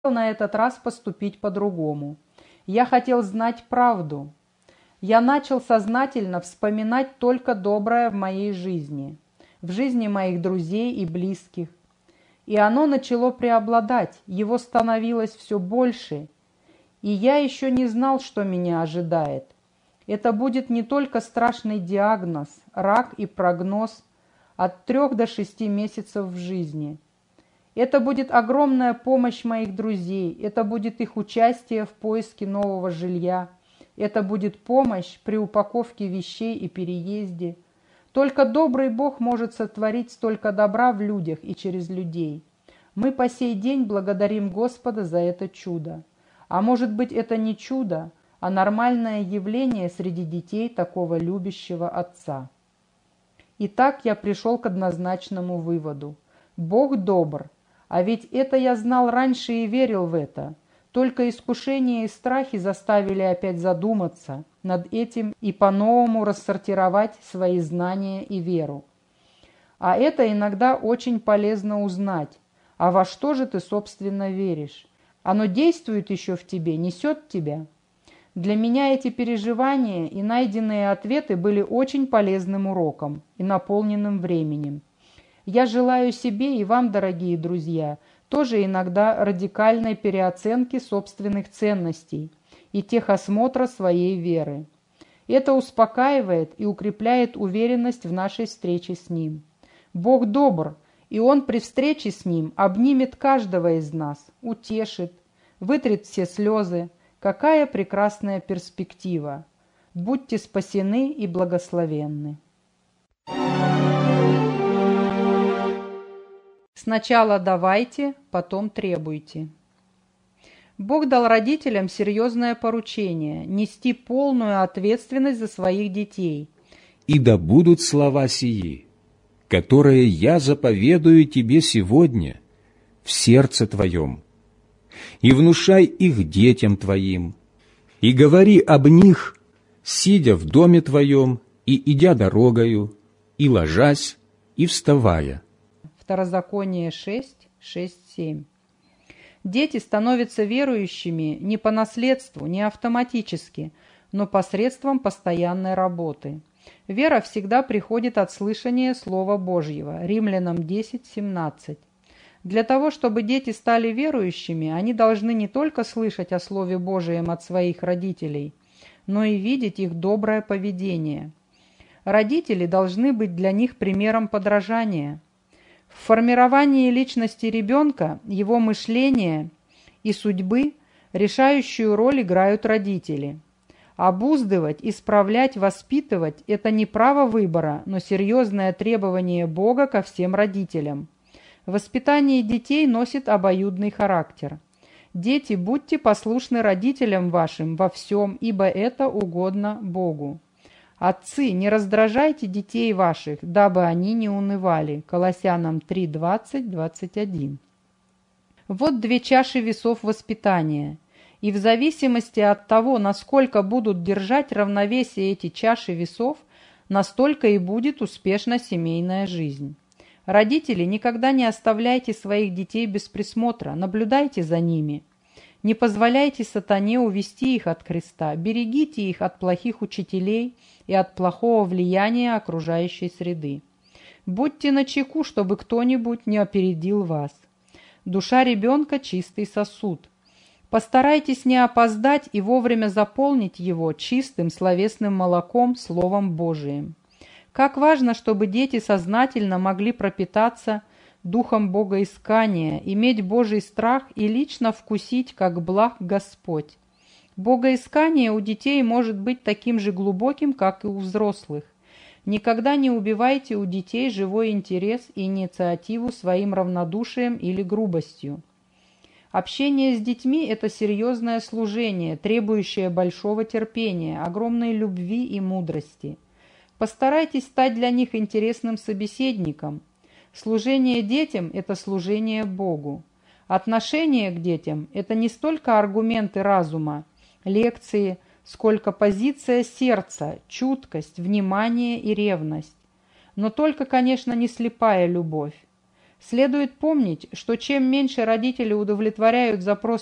на этот раз поступить по-другому. Я хотел знать правду. Я начал сознательно вспоминать только доброе в моей жизни, в жизни моих друзей и близких. И оно начало преобладать, его становилось все больше, и я еще не знал, что меня ожидает. Это будет не только страшный диагноз, рак и прогноз от 3 до 6 месяцев в жизни. Это будет огромная помощь моих друзей, это будет их участие в поиске нового жилья, это будет помощь при упаковке вещей и переезде. Только добрый Бог может сотворить столько добра в людях и через людей. Мы по сей день благодарим Господа за это чудо. А может быть, это не чудо, а нормальное явление среди детей такого любящего Отца. Итак, я пришел к однозначному выводу. Бог добр, а ведь это я знал раньше и верил в это. Только искушения и страхи заставили опять задуматься над этим и по-новому рассортировать свои знания и веру. А это иногда очень полезно узнать. А во что же ты, собственно, веришь? Оно действует еще в тебе, несет тебя? Для меня эти переживания и найденные ответы были очень полезным уроком и наполненным временем. Я желаю себе и вам, дорогие друзья, тоже иногда радикальной переоценки собственных ценностей и техосмотра своей веры. Это успокаивает и укрепляет уверенность в нашей встрече с Ним. Бог добр, и Он при встрече с Ним обнимет каждого из нас, утешит, вытрет все слезы. Какая прекрасная перспектива! Будьте спасены и благословенны. Сначала давайте, потом требуйте. Бог дал родителям серьезное поручение – нести полную ответственность за своих детей. «И да будут слова сии, которые я заповедую тебе сегодня в сердце твоем, и внушай их детям твоим, и говори об них, сидя в доме твоем, и идя дорогою, и ложась, и вставая». Второзаконие 6, 6, 7. Дети становятся верующими не по наследству, не автоматически, но посредством постоянной работы. Вера всегда приходит от слышания Слова Божьего. Римлянам 10, 17. Для того, чтобы дети стали верующими, они должны не только слышать о Слове Божьем от своих родителей, но и видеть их доброе поведение. Родители должны быть для них примером подражания. В формировании личности ребенка, его мышления и судьбы решающую роль играют родители. Обуздывать, исправлять, воспитывать – это не право выбора, но серьезное требование Бога ко всем родителям. Воспитание детей носит обоюдный характер. Дети, будьте послушны родителям вашим во всем, ибо это угодно Богу. Отцы, не раздражайте детей ваших, дабы они не унывали. Колоссянам 3, 20, 21. Вот две чаши весов воспитания. И в зависимости от того, насколько будут держать равновесие эти чаши весов, настолько и будет успешна семейная жизнь. Родители, никогда не оставляйте своих детей без присмотра, наблюдайте за ними. Не позволяйте сатане увести их от Христа, берегите их от плохих учителей и от плохого влияния окружающей среды. Будьте начеку, чтобы кто-нибудь не опередил вас. Душа ребенка – чистый сосуд. Постарайтесь не опоздать и вовремя заполнить его чистым словесным молоком, Словом Божиим. Как важно, чтобы дети сознательно могли пропитаться духом богоискания, иметь Божий страх и лично вкусить, как благ Господь. Богоискание у детей может быть таким же глубоким, как и у взрослых. Никогда не убивайте у детей живой интерес и инициативу своим равнодушием или грубостью. Общение с детьми – это серьезное служение, требующее большого терпения, огромной любви и мудрости. Постарайтесь стать для них интересным собеседником. Служение детям – это служение Богу. Отношение к детям – это не столько аргументы разума, лекции, сколько позиция сердца, чуткость, внимание и ревность. Но только, конечно, не слепая любовь. Следует помнить, что чем меньше родители удовлетворяют запросы